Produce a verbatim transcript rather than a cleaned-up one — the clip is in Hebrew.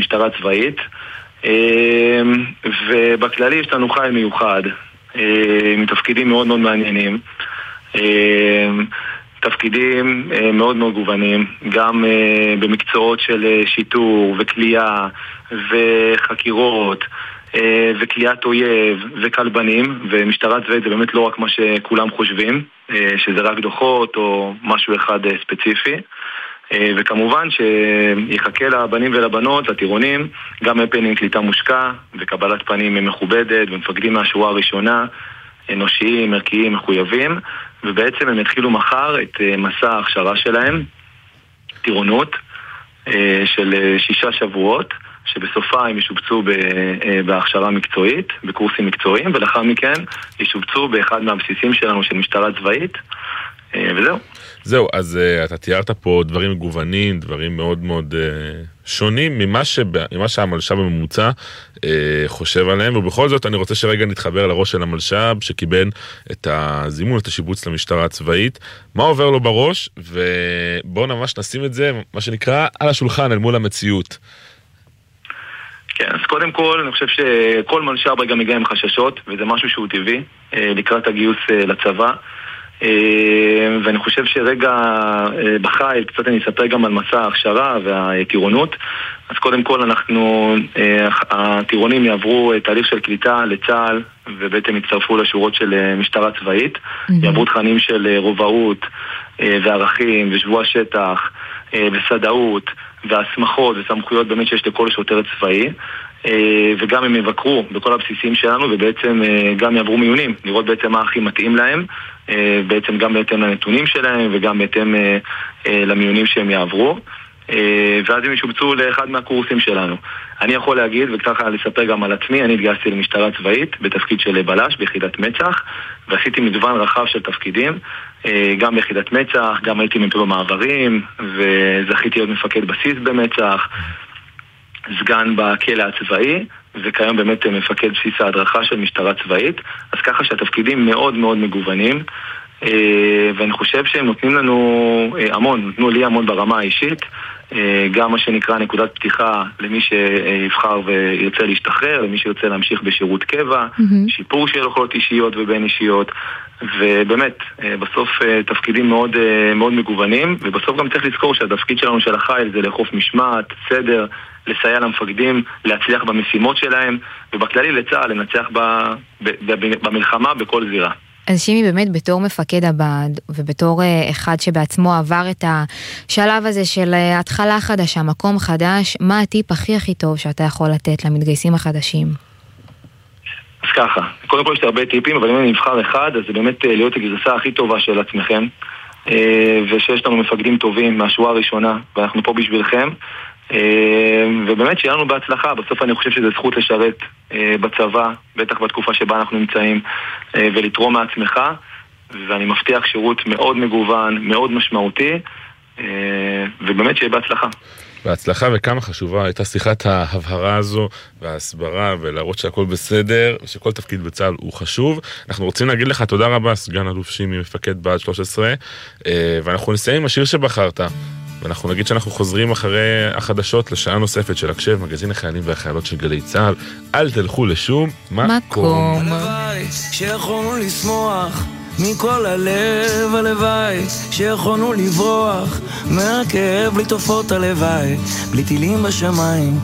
משטרה צבאית, ובכללי יש לנו חיל מיוחד, עם תפקידים מאוד מאוד מעניינים, תפקידים מאוד מאוד גוונים, גם במקצועות של שיטור וכלייה וחקירות וכליית אויב וכלבנים, ומשטרה צבאית זה באמת לא רק מה שכולם חושבים, שזה רק דוחות או משהו אחד ספציפי, וכמובן שיחכה לבנים ולבנות, לטירונים, גם הפנינג קליטה מושקע וקבלת פנים מכובדת ומפקדים מהשורה הראשונה, אנושיים, ערכיים, מחויבים, ובעצם הם התחילו מחר את מסע ההכשרה שלהם, טירונות של שישה שבועות, שבסופה הם ישובצו בהכשרה מקצועית, בקורסים מקצועיים, ולאחר מכן ישובצו באחד מהבסיסים שלנו של משטרה צבאית, וזהו. זהו, אז uh, אתה תיארת פה דברים מגוונים, דברים מאוד מאוד uh, שונים ממה, שבא, ממה שהמלש"ב בממוצע uh, חושב עליהם, ובכל זאת אני רוצה שרגע נתחבר לראש של המלש"ב שקיבל את הזימון, את השיבוץ למשטרה הצבאית. מה עובר לו בראש? ובואו ממש נשים את זה, מה שנקרא, על השולחן, אל מול המציאות. כן, אז קודם כל, אני חושב שכל מלש"ב רגע מגיע עם חששות, וזה משהו שהוא טבעי, לקראת הגיוס לצבא. ואני חושב שרגע בחיל, קצת אני אספר גם על מסע ההכשרה והטירונות. אז קודם כל אנחנו, הטירונים יעברו תהליך של קליטה לצה"ל, ובעצם יצטרפו לשורות של משטרה צבאית, יעברו תכנים של רובאות וערכים ושבוע שטח וסדאות והסמכות וסמכויות באמת שיש לכל שוטר צבאי, וגם הם יבקרו בכל הבסיסים שלנו, ובעצם גם יעברו מיונים, לראות בעצם מה הכי מתאים להם, בעצם גם בהתאם לנתונים שלהם וגם בהתאם למיונים שהם יעברו, ואז הם ישובצו לאחד מהקורסים שלנו. אני יכול להגיד, וככה לספר גם על עצמי, אני התגייסתי למשטרה צבאית בתפקיד של בלש ביחידת מצ"ח, ועשיתי מגוון רחב של תפקידים, גם ביחידת מצ"ח, גם הייתי מ"פ במעברים, וזכיתי להיות מפקד בסיס במצ"ח, סגן בכלא הצבאי, וכיום באמת מפקד בסיס ההדרכה של משטרה צבאית. אז ככה שהתפקידים מאוד מאוד מגוונים, ואני חושב שהם נותנים לנו המון, נותנו לי המון ברמה האישית, גם מה שנקרא נקודת פתיחה למי שיבחר וירצה להשתחרר, למי שירצה להמשיך בשירות קבע, mm-hmm. שיפור של יכולות אישיות ובין אישיות, ובאמת בסוף תפקידים מאוד, מאוד מגוונים, ובסוף גם צריך לזכור שהתפקיד שלנו של החיל זה לאכוף משמעת, סדר, לסייע למפקדים, להצליח במשימות שלהם, ובכללי לצה"ל לנצח ב, ב, ב, במלחמה בכל זירה. אז שימי, באמת בתור מפקד הבה"ד ובתור אחד שבעצמו עבר את השלב הזה של התחלה חדשה, מקום חדש, מה הטיפ הכי הכי טוב שאתה יכול לתת למתגייסים החדשים? אז ככה, קודם כל יש הרבה טיפים, אבל אם אני נבחר אחד, אז זה באמת להיות הגרסה הכי טובה של עצמכם, ושיש לנו מפקדים טובים מהשורה הראשונה, ואנחנו פה בשבילכם, ובאמת שיהיה לנו בהצלחה. בסוף אני חושב שזה זכות לשרת בצבא, בטח בתקופה שבה אנחנו נמצאים, ולתרום מעצמך, ואני מבטיח שירות מאוד מגוון, מאוד משמעותי, ובאמת שיהיה בהצלחה. בהצלחה, וכמה חשובה הייתה שיחת ההבהרה הזו וההסברה, ולהראות שהכל בסדר ושכל תפקיד בצה"ל הוא חשוב. אנחנו רוצים להגיד לך תודה רבה, סגן אלוף שימי, מפקד בה"ד שלוש עשרה, ואנחנו נסיים עם השיר שבחרת, ואנחנו נגיד שאנחנו חוזרים אחרי החדשות לשעה נוספת של הקשב, מגזין החיילים והחיילות של גלי צה"ל. אל תלכו לשום מקום. הלוואי שיכולנו לשמוח מכל הלב, הלוואי שיכולנו לברוח מהכאב בלי תופעות הלוואי, בלי טילים בשמיים